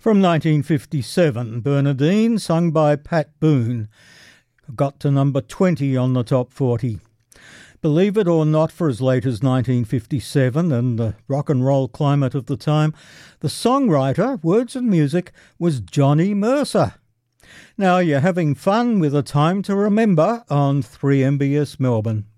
From 1957, Bernadine, sung by Pat Boone, got to number 20 on the top 40. Believe it or not, for as late as 1957 and the rock and roll climate of the time, the songwriter, words and music, was Johnny Mercer. Now you're having fun with A Time to Remember on 3MBS Melbourne.